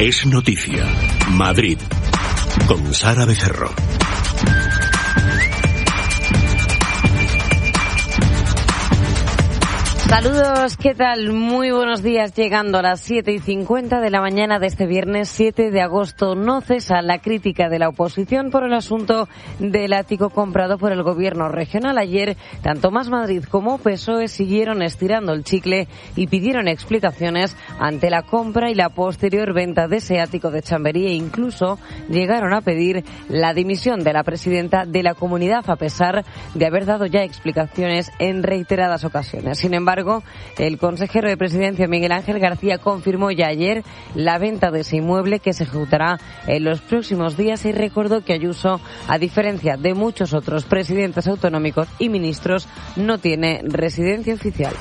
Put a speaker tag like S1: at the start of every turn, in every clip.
S1: Es noticia. Madrid. Con Sara Becerro.
S2: Saludos, ¿qué tal? Muy buenos días, llegando a las 7:50 de la mañana de este viernes 7 de agosto. No cesa la crítica de la oposición por el asunto del ático comprado por el gobierno regional. Ayer, tanto Más Madrid como PSOE siguieron estirando el chicle y pidieron explicaciones ante la compra y la posterior venta de ese ático de Chamberí, e incluso llegaron a pedir la dimisión de la presidenta de la comunidad, a pesar de haber dado ya explicaciones en reiteradas ocasiones. Sin embargo, el consejero de Presidencia, Miguel Ángel García, confirmó ya ayer la venta de ese inmueble, que se ejecutará en los próximos días, y recordó que Ayuso, a diferencia de muchos otros presidentes autonómicos y ministros, no tiene residencia oficial.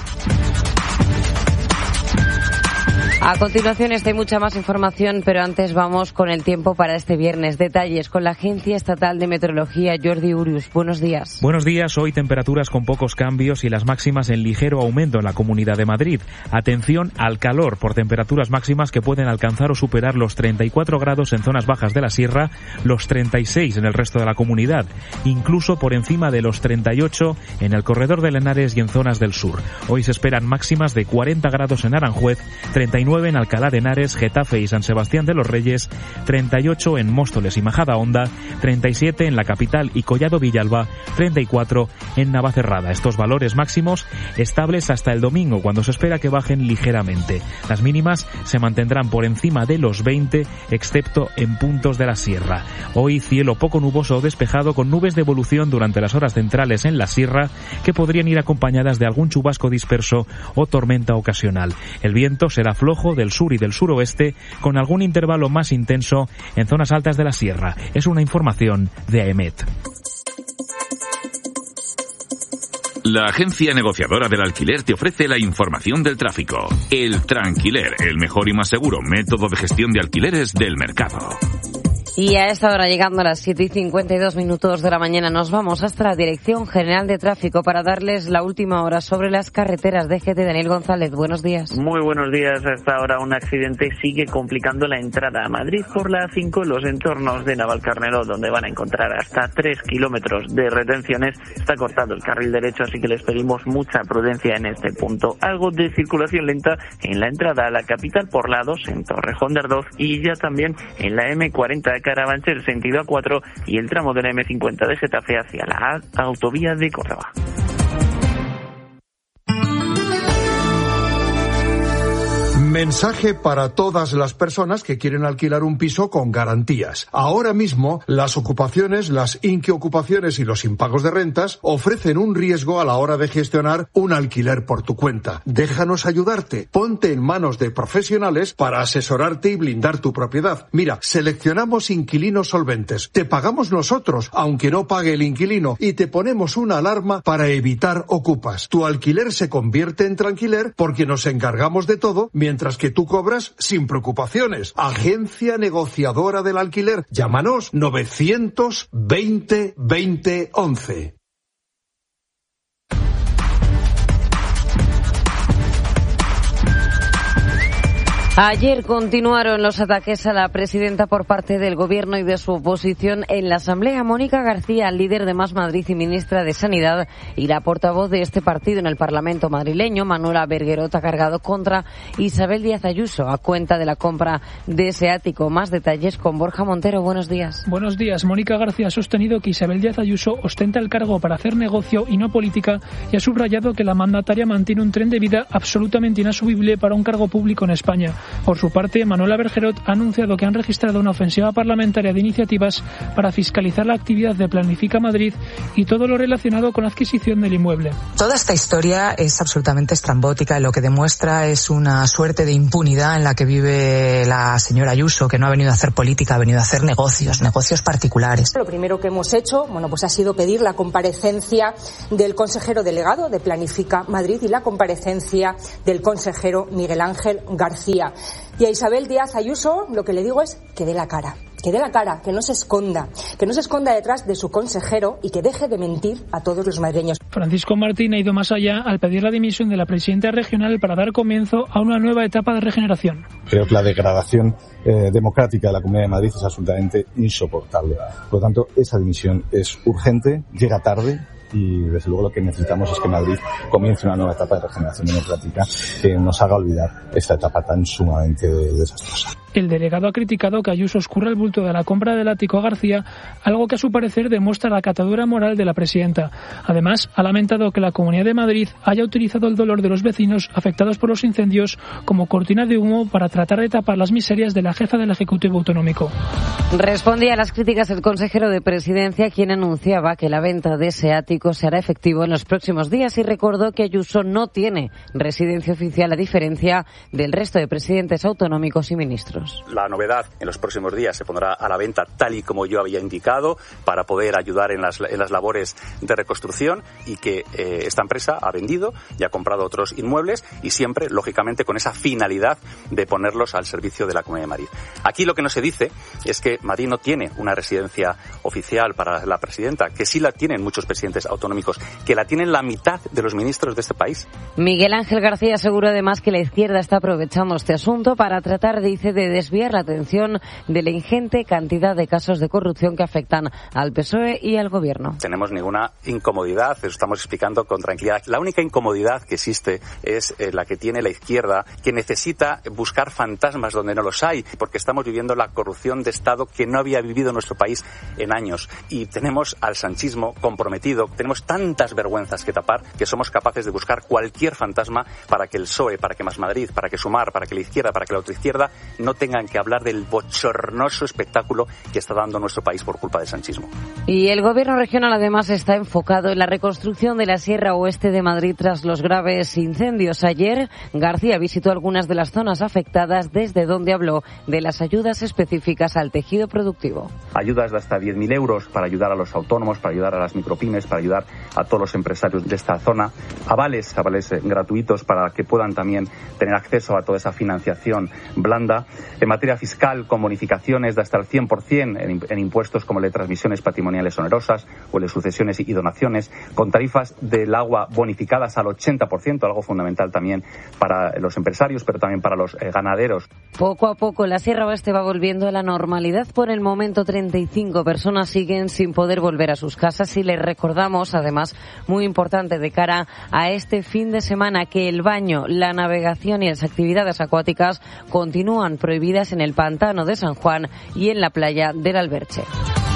S2: A continuación, esta y mucha más información, pero antes vamos con el tiempo para este viernes. Detalles con la Agencia Estatal de Meteorología. Jordi Urius, buenos días.
S3: Buenos días. Hoy temperaturas con pocos cambios y las máximas en ligero aumento en la Comunidad de Madrid. Atención al calor, por temperaturas máximas que pueden alcanzar o superar los 34 grados en zonas bajas de la sierra, los 36 en el resto de la comunidad, incluso por encima de los 38 en el corredor de Henares y en zonas del sur. Hoy se esperan máximas de 40 grados en Aranjuez, 39 en Alcalá de Henares, Getafe y San Sebastián de los Reyes, 38 en Móstoles y Majadahonda, 37 en la capital y Collado Villalba, 34 en Navacerrada. Estos valores máximos estables hasta el domingo, cuando se espera que bajen ligeramente. Las mínimas se mantendrán por encima de los 20, excepto en puntos de la sierra. Hoy cielo poco nuboso o despejado, con nubes de evolución durante las horas centrales en la sierra, que podrían ir acompañadas de algún chubasco disperso o tormenta ocasional. El viento será flojo del sur y del suroeste, con algún intervalo más intenso en zonas altas de la sierra. Es una información de AEMET.
S4: La agencia negociadora del alquiler te ofrece la información del tráfico. El Tranquiler, el mejor y más seguro método de gestión de alquileres del mercado.
S2: Y a esta hora, llegando a las 7:52 de la mañana, nos vamos hasta la Dirección General de Tráfico para darles la última hora sobre las carreteras. DGT, Daniel González, buenos días.
S5: Muy buenos días. Hasta ahora un accidente sigue complicando la entrada a Madrid por la A5 en los entornos de Navalcarnero, donde van a encontrar hasta 3 kilómetros de retenciones. Está cortado el carril derecho, así que les pedimos mucha prudencia en este punto. Algo de circulación lenta en la entrada a la capital por la 2 en Torrejón de Ardoz, y ya también en la M40 Carabanchel sentido A4 y el tramo de la M50 de Getafe hacia la autovía de Córdoba.
S6: Mensaje para todas las personas que quieren alquilar un piso con garantías. Ahora mismo, las ocupaciones, las inquiocupaciones y los impagos de rentas ofrecen un riesgo a la hora de gestionar un alquiler por tu cuenta. Déjanos ayudarte. Ponte en manos de profesionales para asesorarte y blindar tu propiedad. Mira, seleccionamos inquilinos solventes. Te pagamos nosotros, aunque no pague el inquilino, y te ponemos una alarma para evitar ocupas. Tu alquiler se convierte en tranquiler porque nos encargamos de todo, mientras que tú cobras sin preocupaciones. Agencia negociadora del alquiler. Llámanos 920 20 11.
S2: Ayer continuaron los ataques a la presidenta por parte del Gobierno y de su oposición en la Asamblea. Mónica García, líder de Más Madrid y ministra de Sanidad, y la portavoz de este partido en el Parlamento madrileño, Manuela Berguerot, ha cargado contra Isabel Díaz Ayuso a cuenta de la compra de ese ático. Más detalles con Borja Montero. Buenos días.
S7: Buenos días. Mónica García ha sostenido que Isabel Díaz Ayuso ostenta el cargo para hacer negocio y no política, y ha subrayado que la mandataria mantiene un tren de vida absolutamente inasumible para un cargo público en España. Por su parte, Manuela Berguerot ha anunciado que han registrado una ofensiva parlamentaria de iniciativas para fiscalizar la actividad de Planifica Madrid y todo lo relacionado con la adquisición del inmueble.
S8: Toda esta historia es absolutamente estrambótica y lo que demuestra es una suerte de impunidad en la que vive la señora Ayuso, que no ha venido a hacer política, ha venido a hacer negocios particulares.
S9: Lo primero que hemos hecho, ha sido pedir la comparecencia del consejero delegado de Planifica Madrid y la comparecencia del consejero Miguel Ángel García. Y a Isabel Díaz Ayuso lo que le digo es que dé la cara. que dé la cara, que no se esconda detrás de su consejero y que deje de mentir a todos los madrileños.
S7: Francisco Martín ha ido más allá al pedir la dimisión de la presidenta regional para dar comienzo a una nueva etapa de regeneración.
S10: Creo que la degradación democrática de la Comunidad de Madrid es absolutamente insoportable. Por lo tanto, esa dimisión es urgente, llega tarde. Y desde luego lo que necesitamos es que Madrid comience una nueva etapa de regeneración democrática que nos haga olvidar esta etapa tan sumamente desastrosa.
S7: El delegado ha criticado que Ayuso escurra el bulto de la compra del ático a García, algo que a su parecer demuestra la catadura moral de la presidenta. Además, ha lamentado que la Comunidad de Madrid haya utilizado el dolor de los vecinos afectados por los incendios como cortina de humo para tratar de tapar las miserias de la jefa del Ejecutivo Autonómico.
S2: Respondía a las críticas el consejero de Presidencia, quien anunciaba que la venta de ese ático se hará efectivo en los próximos días, y recordó que Ayuso no tiene residencia oficial, a diferencia del resto de presidentes autonómicos y ministros.
S11: La novedad en los próximos días se pondrá a la venta tal y como yo había indicado para poder ayudar en las labores de reconstrucción, y que esta empresa ha vendido y ha comprado otros inmuebles, y siempre, lógicamente, con esa finalidad de ponerlos al servicio de la Comunidad de Madrid. Aquí lo que no se dice es que Madrid no tiene una residencia oficial para la presidenta, que sí la tienen muchos presidentes autonómicos, que la tienen la mitad de los ministros de este país.
S2: Miguel Ángel García aseguró además que la izquierda está aprovechando este asunto para tratar, dice, de desviar la atención de la ingente cantidad de casos de corrupción que afectan al PSOE y al Gobierno.
S11: Tenemos ninguna incomodidad, eso estamos explicando con tranquilidad. La única incomodidad que existe es la que tiene la izquierda, que necesita buscar fantasmas donde no los hay, porque estamos viviendo la corrupción de Estado que no había vivido nuestro país en años. Y tenemos al sanchismo comprometido, tenemos tantas vergüenzas que tapar, que somos capaces de buscar cualquier fantasma para que el PSOE, para que Más Madrid, para que Sumar, para que la izquierda, para que la otra izquierda no tengan que hablar del bochornoso espectáculo que está dando nuestro país por culpa del sanchismo.
S2: Y el Gobierno regional además está enfocado en la reconstrucción de la Sierra Oeste de Madrid tras los graves incendios. Ayer García visitó algunas de las zonas afectadas, desde donde habló de las ayudas específicas al tejido productivo.
S11: Ayudas de hasta 10.000 euros para ayudar a los autónomos, para ayudar a las micropymes, para ayudar a todos los empresarios de esta zona. Avales gratuitos para que puedan también tener acceso a toda esa financiación blanda. En materia fiscal, con bonificaciones de hasta el 100% en impuestos como el de transmisiones patrimoniales onerosas o el de sucesiones y donaciones, con tarifas del agua bonificadas al 80%, algo fundamental también para los empresarios, pero también para los ganaderos.
S2: Poco a poco la Sierra Oeste va volviendo a la normalidad. Por el momento 35 personas siguen sin poder volver a sus casas, y les recordamos, además, muy importante de cara a este fin de semana, que el baño, la navegación y las actividades acuáticas continúan prohibidas en el pantano de San Juan y en la playa del Alberche.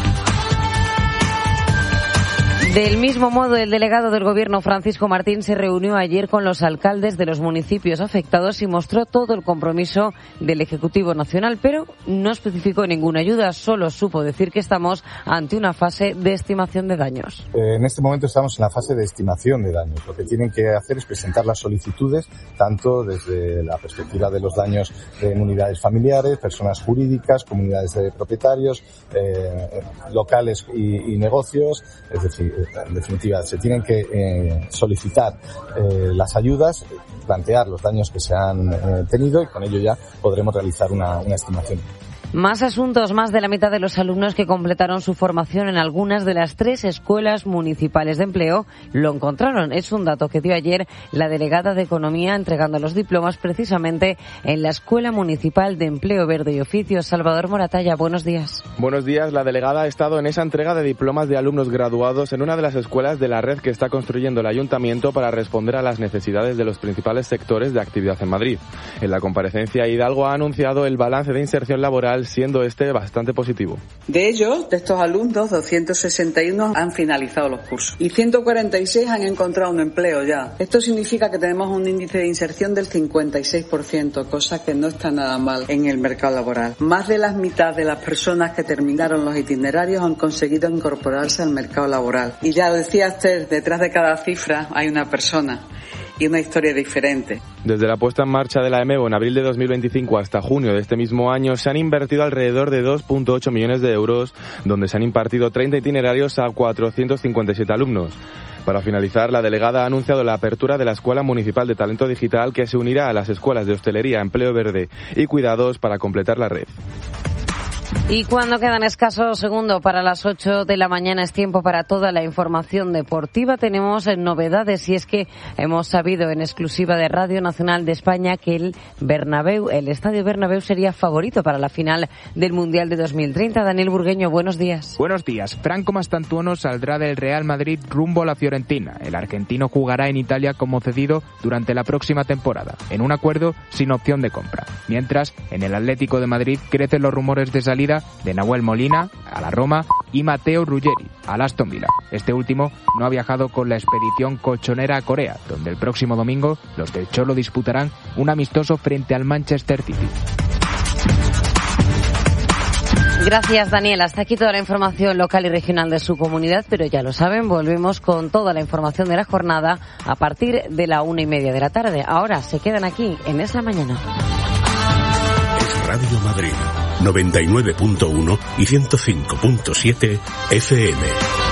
S2: Del mismo modo, el delegado del Gobierno, Francisco Martín, se reunió ayer con los alcaldes de los municipios afectados y mostró todo el compromiso del Ejecutivo Nacional, pero no especificó ninguna ayuda, solo supo decir que estamos ante una fase de estimación de daños.
S10: En este momento estamos en la fase de estimación de daños. Lo que tienen que hacer es presentar las solicitudes, tanto desde la perspectiva de los daños en unidades familiares, personas jurídicas, comunidades de propietarios, locales y negocios, es decir, en definitiva, se tienen que solicitar las ayudas, plantear los daños que se han tenido, y con ello ya podremos realizar una estimación.
S2: Más asuntos. Más de la mitad de los alumnos que completaron su formación en algunas de las 3 escuelas municipales de empleo lo encontraron. Es un dato que dio ayer la delegada de Economía, entregando los diplomas precisamente en la Escuela Municipal de Empleo Verde y Oficios. Salvador Moratalla, buenos días.
S12: Buenos días. La delegada ha estado en esa entrega de diplomas de alumnos graduados en una de las escuelas de la red que está construyendo el Ayuntamiento para responder a las necesidades de los principales sectores de actividad en Madrid. En la comparecencia, Hidalgo ha anunciado el balance de inserción laboral, siendo este bastante positivo.
S13: De ellos, de estos alumnos, 261 han finalizado los cursos y 146 han encontrado un empleo ya. Esto significa que tenemos un índice de inserción del 56%, cosa que no está nada mal en el mercado laboral. Más de la mitad de las personas que terminaron los itinerarios han conseguido incorporarse al mercado laboral. Y ya lo decía usted, detrás de cada cifra hay una persona y una historia diferente.
S12: Desde la puesta en marcha de la EMEO en abril de 2025 hasta junio de este mismo año se han invertido alrededor de 2,8 millones de euros, donde se han impartido 30 itinerarios a 457 alumnos. Para finalizar, la delegada ha anunciado la apertura de la Escuela Municipal de Talento Digital, que se unirá a las escuelas de hostelería, empleo verde y cuidados para completar la red.
S2: Y cuando quedan escasos segundos para las 8 de la mañana es tiempo para toda la información deportiva. Tenemos novedades y es que hemos sabido en exclusiva de Radio Nacional de España que el Estadio Bernabéu sería favorito para la final del Mundial de 2030. Daniel Burgueño, buenos días.
S14: Buenos días. Franco Mastantuono saldrá del Real Madrid rumbo a la Fiorentina. El argentino jugará en Italia como cedido durante la próxima temporada, en un acuerdo sin opción de compra. Mientras, en el Atlético de Madrid crecen los rumores de salida de Nahuel Molina a la Roma y Matteo Ruggeri al Aston Villa. Este último no ha viajado con la expedición colchonera a Corea, donde el próximo domingo los del Cholo disputarán un amistoso frente al Manchester City.
S2: Gracias, Daniel. Hasta aquí toda la información local y regional de su comunidad, pero ya lo saben, volvemos con toda la información de la jornada a partir de la 1:30 de la tarde. Ahora se quedan aquí en Es la Mañana.
S1: Es Radio Madrid, 99.1 y 105.7 FM.